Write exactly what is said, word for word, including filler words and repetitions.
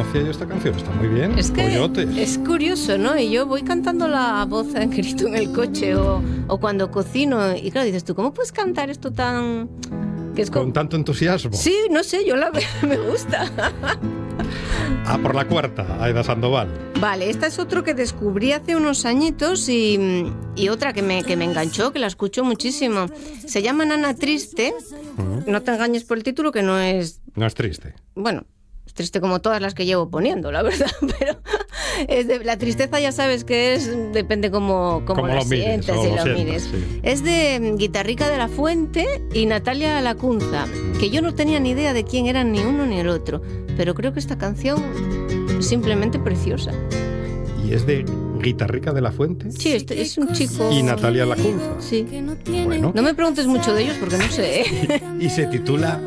conocía yo esta canción, está muy bien. Es que Coyotes. es curioso, ¿no? Y yo voy cantando la voz en grito en el coche o, o cuando cocino. Y claro, dices tú, ¿cómo puedes cantar esto tan...? Que es Con como... tanto entusiasmo. Sí, no sé, yo la veo, me gusta. Ah, por la cuarta, Aida Sandoval. Vale, esta es otro que descubrí hace unos añitos y, y otra que me, que me enganchó, que la escucho muchísimo. Se llama Nana Triste. Uh-huh. No te engañes por el título, que no es... No es triste. Bueno, es triste como todas las que llevo poniendo, la verdad, pero es de, la tristeza ya sabes que es, depende cómo, cómo la sientas y lo mires. Sí. Es de Guitarrica de la Fuente y Natalia Lacunza, que yo no tenía ni idea de quién eran ni uno ni el otro, pero creo que esta canción es simplemente preciosa. ¿Y es de Guitarrica de la Fuente? Sí, este es un chico... ¿Y Natalia Lacunza? Sí. Bueno. No me preguntes mucho de ellos porque no sé, ¿eh? Y, y se titula